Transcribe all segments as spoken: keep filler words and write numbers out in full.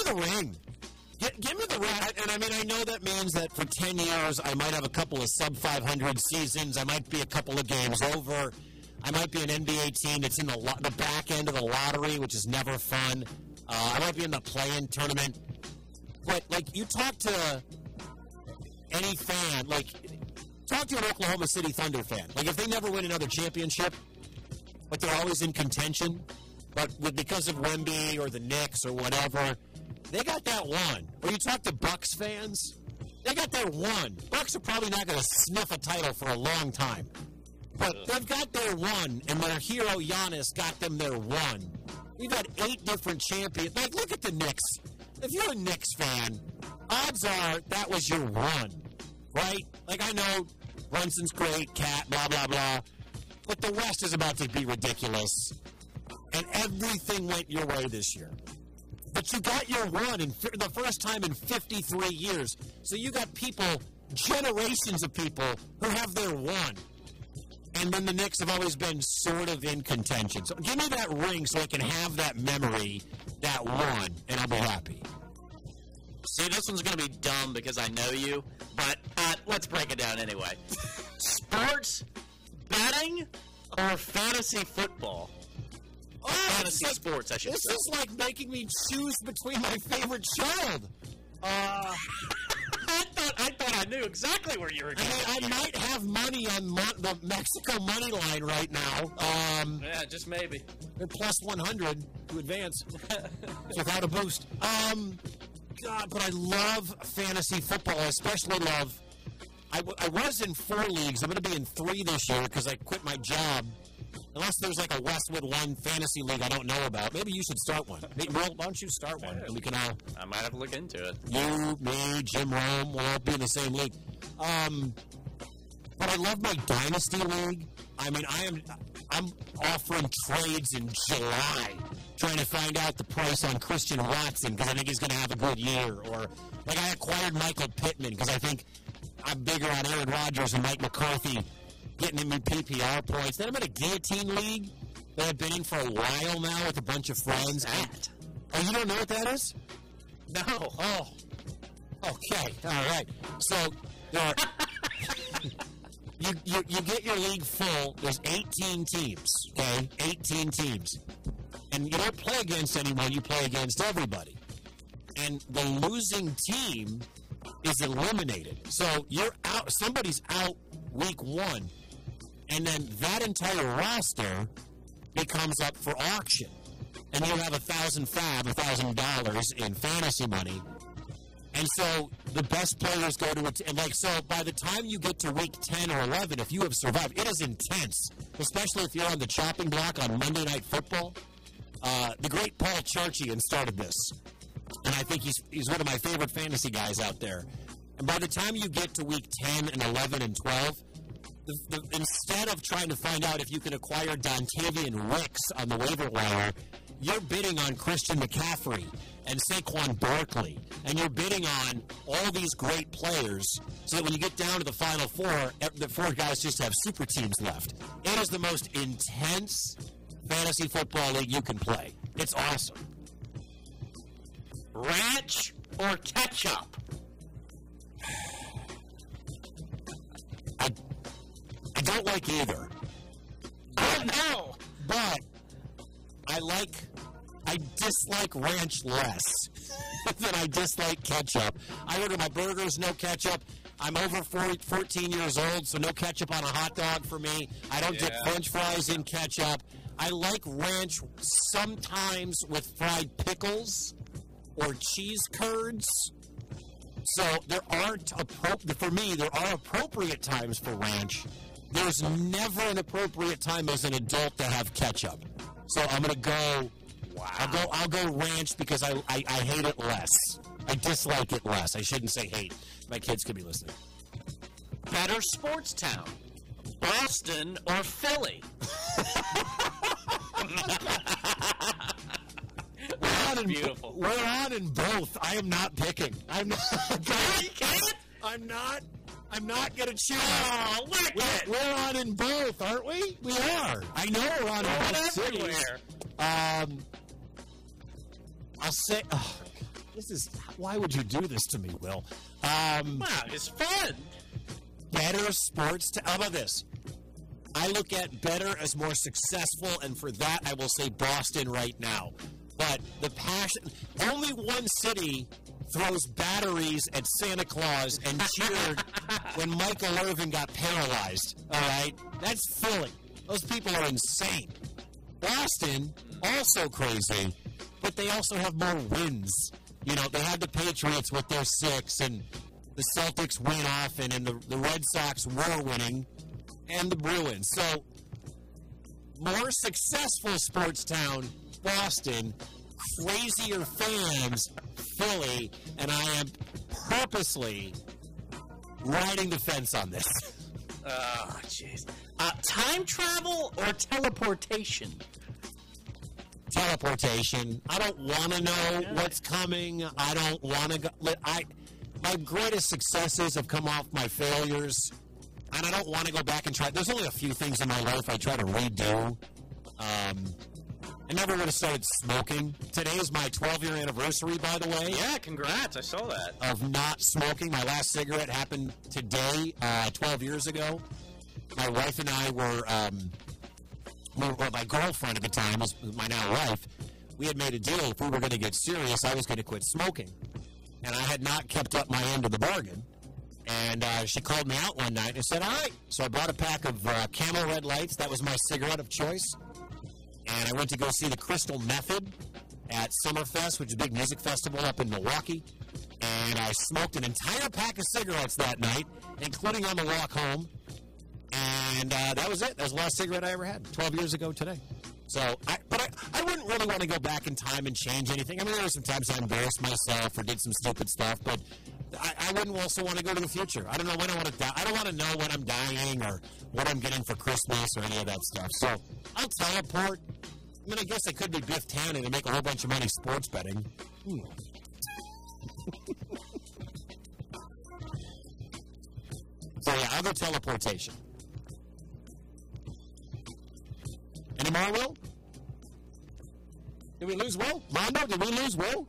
the ring. Get, give me the ring. And, I mean, I know that means that for ten years I might have a couple of sub five hundred seasons. I might be a couple of games over. I might be an N B A team that's in the, lo- the back end of the lottery, which is never fun. Uh, I might be in the play-in tournament. But, like, you talk to any fan, like, talk to an Oklahoma City Thunder fan. Like, if they never win another championship, but they're always in contention, but with, because of Wemby or the Knicks or whatever, they got that one. Or you talk to Bucks fans, they got their one. Bucks are probably not going to sniff a title for a long time. But they've got their one, and their hero Giannis got them their one. We've had eight different champions. Like, look at the Knicks. If you're a Knicks fan, odds are that was your one, right? Like, I know Brunson's great, Cat, blah, blah, blah. But the West is about to be ridiculous. And everything went your way this year. But you got your one in f- the first time in fifty-three years. So you got people, generations of people, who have their one. And then the Knicks have always been sort of in contention. So give me that ring so I can have that memory, that one, and I'll be happy. See, this one's going to be dumb because I know you, but uh, let's break it down anyway. Sports betting or fantasy football? Oh, fantasy like, sports, I should this say. This is like making me choose between my favorite child. Uh... I thought I thought I knew exactly where you were going. I, mean, I might have money on mo- the Mexico money line right now. Um, yeah, just maybe. Plus one hundred to advance without a boost. Um, God, but I love fantasy football. I especially love. I, w- I was in four leagues. I'm going to be in three this year because I quit my job. Unless there's like a Westwood One fantasy league I don't know about. Maybe you should start one. Maybe, well, why don't you start one? And we can all... I might have to look into it. You, me, Jim Rome, we'll all be in the same league. Um, but I love my Dynasty League. I mean, I am, I'm offering trades in July, trying to find out the price on Christian Watson because I think he's going to have a good year. Or, like, I acquired Michael Pittman because I think I'm bigger on Aaron Rodgers and Mike McCarthy getting him in P P R points. Then I'm in a guillotine league that I've been in for a while now with a bunch of friends. That? Oh, you don't know what that is? No. Oh. Okay. All right. So there are, you, you you get your league full. There's eighteen teams. Okay, eighteen teams, and you don't play against anyone. You play against everybody, and the losing team is eliminated. So you're out. Somebody's out week one. And then that entire roster becomes up for auction. And you have a thousand fab, a thousand dollars in fantasy money. And so the best players go to it. And like, so by the time you get to week ten or eleven, if you have survived, it is intense. Especially if you're on the chopping block on Monday Night Football. Uh, the great Paul Charchian started this. And I think he's, he's one of my favorite fantasy guys out there. And by the time you get to week ten and eleven and twelve, The, the, instead of trying to find out if you can acquire Dontavian Wicks on the waiver wire, you're bidding on Christian McCaffrey and Saquon Barkley, and you're bidding on all these great players so that when you get down to the Final Four, the four guys just have super teams left. It is the most intense fantasy football league you can play. It's awesome. Ranch or ketchup? I I don't like either. Oh, no. But I like, I dislike ranch less than I dislike ketchup. I order my burgers, no ketchup. I'm over fourteen years old, so no ketchup on a hot dog for me. I don't Yeah. dip French fries in ketchup. I like ranch sometimes with fried pickles or cheese curds. So there aren't, appro- for me, there are appropriate times for ranch. There's never an appropriate time as an adult to have ketchup. So I'm going to go, wow. I'll go I'll go ranch because I, I, I hate it less. I dislike it less. I shouldn't say hate. My kids could be listening. Better sports town, Boston or Philly? We're on in, beautiful. We're on in both. I am not picking. I'm not. You can't? I'm not. I'm not going to choose. Oh, look we're, at we're on in both, aren't we? We are. I know we're on in both cities. everywhere. Um, I'll say. Oh, This is why would you do this to me, Will? Um, wow, it's fun. Better sports. T- how about this? I look at better as more successful, and for that, I will say Boston right now. But the passion, only one city throws batteries at Santa Claus and cheered when Michael Irvin got paralyzed. All right? That's Philly. Those people are insane. Boston, also crazy, but they also have more wins. You know, they had the Patriots with their six, and the Celtics went off, and, and the, the Red Sox were winning, and the Bruins. So, more successful sports town, Boston, crazier fans, Philly, and I am purposely riding the fence on this. Oh, jeez. Uh, time travel or teleportation? Teleportation. I don't want to know what's coming. I don't want to go. I, my greatest successes have come off my failures, and I don't want to go back and try. There's only a few things in my life I try to redo. Um, I never would have started smoking. Today is my twelve-year anniversary, by the way. Yeah, congrats. I saw that. Of not smoking. My last cigarette happened today, uh, twelve years ago. My wife and I were, um, well, my girlfriend at the time was my now wife. We had made a deal. If we were going to get serious, I was going to quit smoking. And I had not kept up my end of the bargain. And uh, she called me out one night and said, all right. So I bought a pack of uh, Camel Red Lights. That was my cigarette of choice. And I went to go see the Crystal Method at Summerfest, which is a big music festival up in Milwaukee. And I smoked an entire pack of cigarettes that night, including on the walk home. And uh, that was it. That was the last cigarette I ever had, twelve years ago today. So, I, but I, I wouldn't really want to go back in time and change anything. I mean, there were some times I embarrassed myself or did some stupid stuff, but I, I wouldn't also want to go to the future. I don't know when I want to die. I don't want to know when I'm dying or what I'm getting for Christmas or any of that stuff. So, I'll teleport. I mean, I guess I could be Biff Tannen and make a whole bunch of money sports betting. Hmm. So, yeah, I'll go teleportation. Any more, Will? Did we lose Will? Mondo, did we lose Will?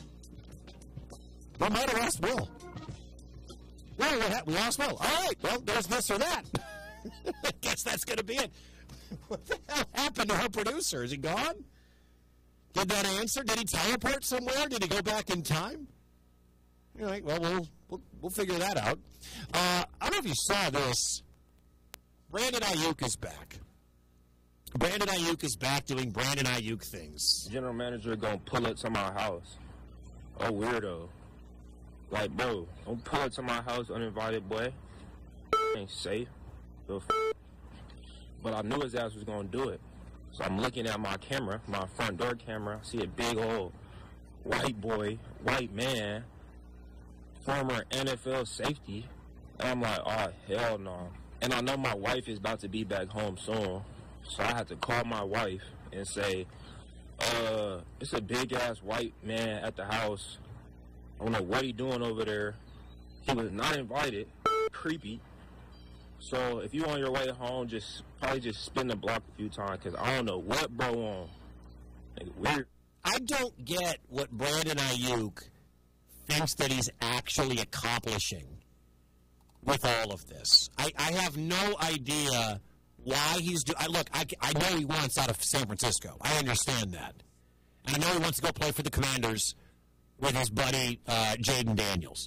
We might have lost Will. Well, what happened? We lost Will. All right, well, there's this or that. I guess that's going to be it. What the hell happened to our producer? Is he gone? Did that answer? Did he teleport somewhere? Did he go back in time? All right, well, we'll, we'll, we'll figure that out. Uh, I don't know if you saw this. Brandon Ayuk is back. Brandon Ayuk is back doing Brandon Ayuk things. General manager gonna pull up to my house. Oh, weirdo. Like, bro, don't pull up to my house uninvited, boy. Ain't safe. But I knew his ass was gonna do it. So I'm looking at my camera, my front door camera. I see a big old white boy, white man, former N F L safety. And I'm like, oh, hell no. And I know my wife is about to be back home soon. So I had to call my wife and say, uh, it's a big-ass white man at the house. I don't know what he doing over there. He was not invited. Creepy. So if you on your way home, just probably just spin the block a few times because I don't know what bro on. Like, weird. I don't get what Brandon Ayuk thinks that he's actually accomplishing with all of this. I, I have no idea why he's doing. Look, I, I know he wants out of San Francisco. I understand that. And I know he wants to go play for the Commanders with his buddy uh, Jaden Daniels.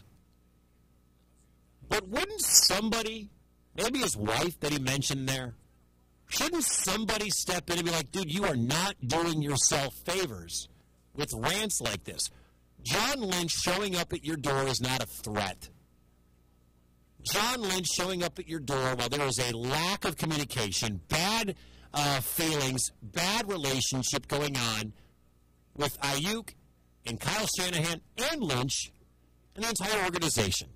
But wouldn't somebody, maybe his wife that he mentioned there, shouldn't somebody step in and be like, dude, you are not doing yourself favors with rants like this? John Lynch showing up at your door is not a threat. John Lynch showing up at your door while there is a lack of communication, bad uh, feelings, bad relationship going on with Ayuk and Kyle Shanahan and Lynch and the entire organization.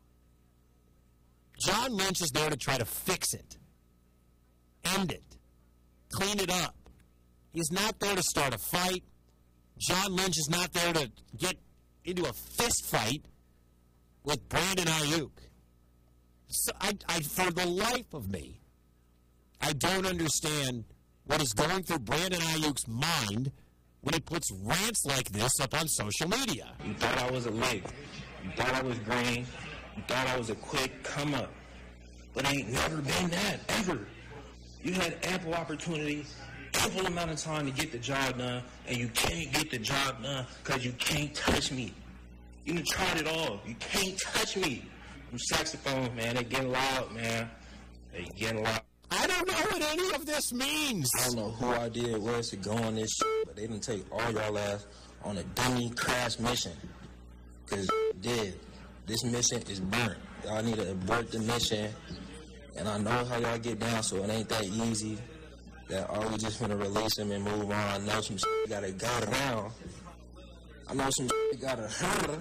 John Lynch is there to try to fix it, end it, clean it up. He's not there to start a fight. John Lynch is not there to get into a fist fight with Brandon Ayuk. So I, I, for the life of me, I don't understand what is going through Brandon Ayuk's mind when he puts rants like this up on social media. You thought I was a lick. You thought I was green. You thought I was a quick come up. But I ain't never been that, ever. You had ample opportunity, ample amount of time to get the job done, and you can't get the job done because you can't touch me. You done tried it all. You can't touch me. Them saxophones, man, they getting loud, man. They getting loud. I don't know what any of this means. I don't know who idea it was to go on this shit, but they didn't take all y'all ass on a dummy crash mission. Because did. This mission is burnt. Y'all need to abort the mission. And I know how y'all get down, so it ain't that easy. That all we just finna release him and move on. I know some shit gotta go down. I know some shit gotta hurt.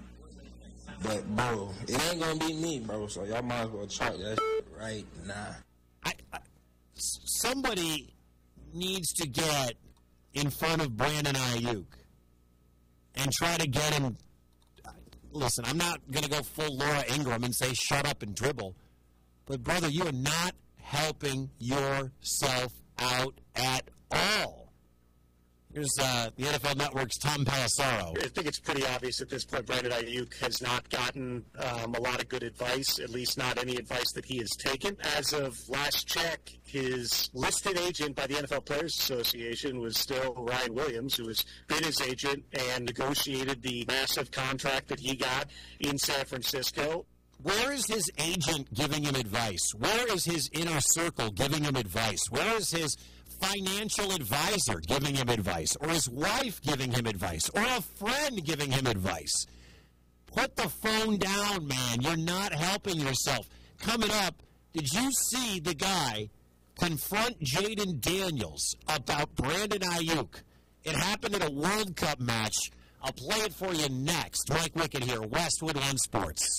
But, bro, it ain't gonna be me, bro. So y'all might as well chart that shit right now. I, I, somebody needs to get in front of Brandon Ayuk and try to get him. Listen, I'm not going to go full Laura Ingraham and say shut up and dribble. But, brother, you are not helping yourself out at all. Here's uh, the N F L Network's Tom Pelissero. I think it's pretty obvious at this point Brandon Ayuk has not gotten um, a lot of good advice, at least not any advice that he has taken. As of last check, his listed agent by the N F L Players Association was still Ryan Williams, who has been his agent and negotiated the massive contract that he got in San Francisco. Where is his agent giving him advice? Where is his inner circle giving him advice? Where is his financial advisor giving him advice, or his wife giving him advice, or a friend giving him advice? Put the phone down, man. You're not helping yourself. Coming up, did you see the guy confront Jaden Daniels about Brandon Ayuk? It happened in a World Cup match. I'll play it for you next. Mike Wickett here, Westwood One Sports.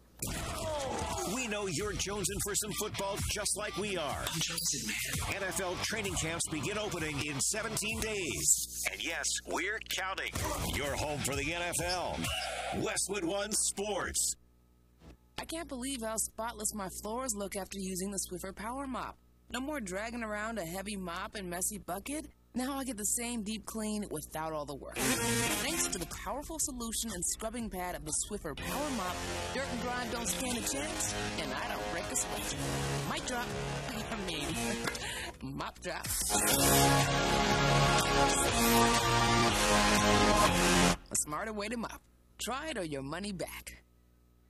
We know you're jonesing for some football just like we are. N F L training camps begin opening in seventeen days. And yes, we're counting. Your home for the N F L. Westwood One Sports. I can't believe how spotless my floors look after using the Swiffer Power Mop. No more dragging around a heavy mop and messy bucket. Now I get the same deep clean without all the work. Thanks to the powerful solution and scrubbing pad of the Swiffer Power Mop, dirt and grime don't stand a chance, and I don't break a sweat. Mic drop. I mean, mop drop. A smarter way to mop. Try it or your money back.